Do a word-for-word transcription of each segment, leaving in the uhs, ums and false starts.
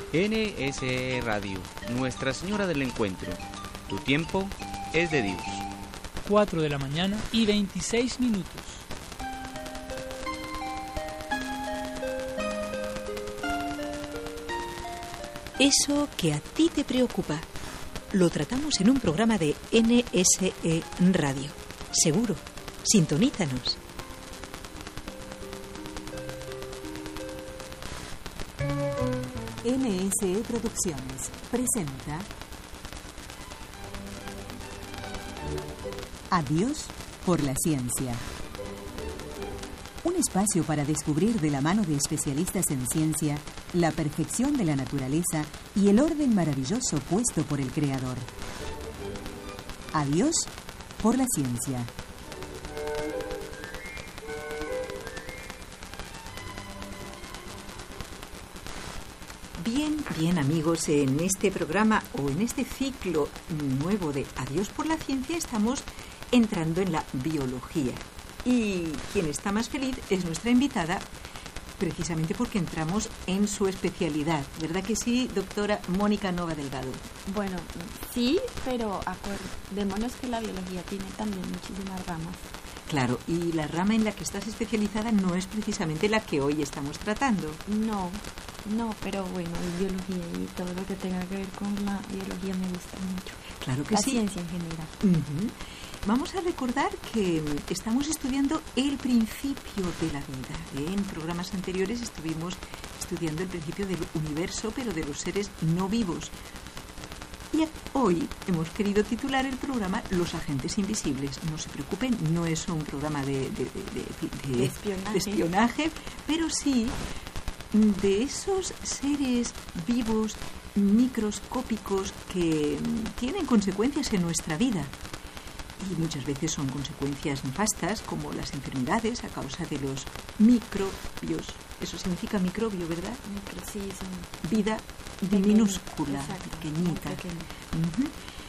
N S E Radio, Nuestra Señora del Encuentro. Tu tiempo es de Dios. cuatro de la mañana y veintiséis minutos. Eso que a ti te preocupa, lo tratamos en un programa de N S E Radio. Seguro, sintonízanos. N S E Producciones presenta Adiós por la ciencia. Un espacio para descubrir de la mano de especialistas en ciencia la perfección de la naturaleza y el orden maravilloso puesto por el Creador. Adiós por la ciencia. Bien, bien amigos, en este programa o en este ciclo nuevo de Adiós por la ciencia estamos entrando en la biología. Y quien está más feliz es nuestra invitada, precisamente porque entramos en su especialidad. ¿Verdad que sí, doctora Mónica Nova Delgado? Bueno, sí, pero acordémonos que la biología tiene también muchísimas ramas. Claro, y la rama en la que estás especializada no es precisamente la que hoy estamos tratando. No, no, pero bueno, biología y todo lo que tenga que ver con la biología me gusta mucho. Claro que la sí. La ciencia en general. Uh-huh. Vamos a recordar que estamos estudiando el principio de la vida. En programas anteriores estuvimos estudiando el principio del universo, pero de los seres no vivos. Y hoy hemos querido titular el programa Los agentes invisibles. No se preocupen, no es un programa de, de, de, de, de, espionaje. de espionaje, pero sí de esos seres vivos microscópicos que tienen consecuencias en nuestra vida. Y muchas veces son consecuencias nefastas, como las enfermedades a causa de los microbios. Eso significa microbio, ¿verdad? Micro, sí, sí. Vida minúscula, pequeñita. Uh-huh.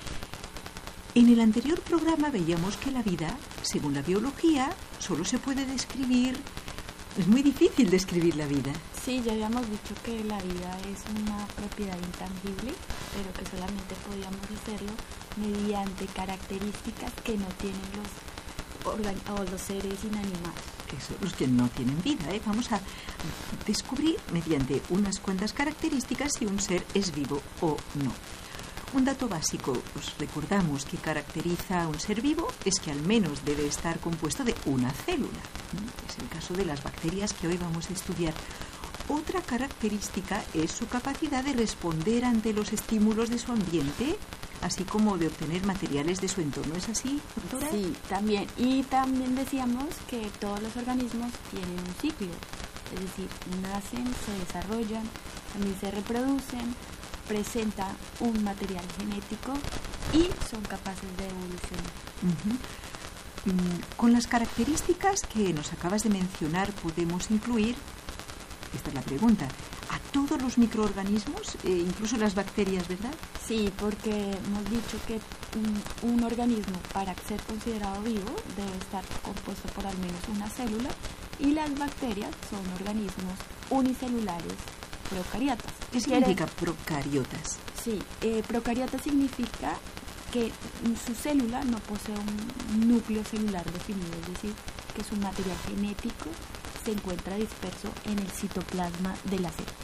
En el anterior programa veíamos que la vida, según la biología, solo se puede describir. Es muy difícil describir la vida. Sí, ya habíamos dicho que la vida es una propiedad intangible, pero que solamente podíamos hacerlo mediante características que no tienen los, organ- o los seres inanimados. Eso, los que no tienen vida, ¿eh? Vamos a descubrir mediante unas cuantas características si un ser es vivo o no. Un dato básico, os recordamos que caracteriza a un ser vivo es que al menos debe estar compuesto de una célula. Es el caso de las bacterias que hoy vamos a estudiar. Otra característica es su capacidad de responder ante los estímulos de su ambiente, así como de obtener materiales de su entorno. ¿Es así, doctora? Sí, también. Y también decíamos que todos los organismos tienen un ciclo. Es decir, nacen, se desarrollan, también se reproducen, presentan un material genético y son capaces de evolucionar. Uh-huh. Mm, con las características que nos acabas de mencionar, ¿podemos incluir, esta es la pregunta, a todos los microorganismos, eh, incluso las bacterias, verdad? Sí, porque hemos dicho que un, un organismo, para ser considerado vivo, debe estar compuesto por al menos una célula, y las bacterias son organismos unicelulares procariotas. ¿Qué significa procariotas? Sí, eh, procariota significa que su célula no posee un núcleo celular definido, es decir, que su material genético se encuentra disperso en el citoplasma de la célula.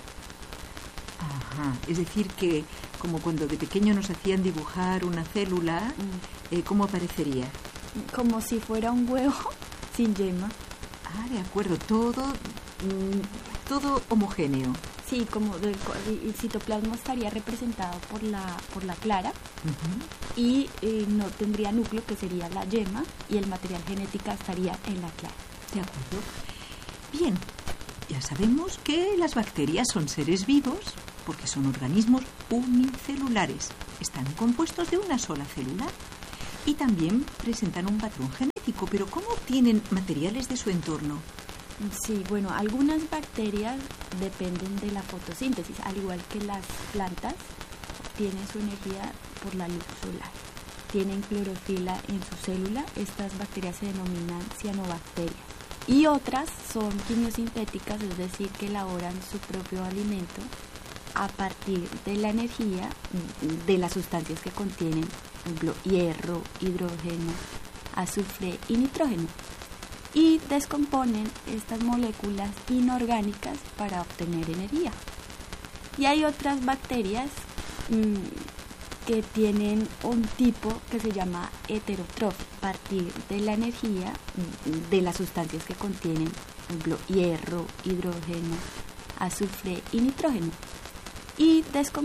Ajá, es decir que como cuando de pequeño nos hacían dibujar una célula, mm. eh, ¿cómo aparecería? Como si fuera un huevo sin yema. Ah, de acuerdo, todo, mm, todo homogéneo. Sí, como del, el citoplasma estaría representado por la por la clara uh-huh. y eh, no tendría núcleo, que sería la yema, y el material genético estaría en la clara. De acuerdo. Bien, ya sabemos que las bacterias son seres vivos porque son organismos unicelulares. Están compuestos de una sola célula y también presentan un patrón genético. Pero ¿cómo obtienen materiales de su entorno? Sí, bueno, algunas bacterias dependen de la fotosíntesis, al igual que las plantas obtienen su energía por la luz solar. Tienen clorofila en su célula. Estas bacterias se denominan cianobacterias. Y otras son quimiosintéticas, es decir, que elaboran su propio alimento a partir de la energía de las sustancias que contienen, por ejemplo, hierro, hidrógeno, azufre y nitrógeno, y descomponen estas moléculas inorgánicas para obtener energía. Y hay otras bacterias mmm, que tienen un tipo que se llama heterotrófico, a partir de la energía de las sustancias que contienen, por ejemplo, hierro, hidrógeno, azufre y nitrógeno, y descomponen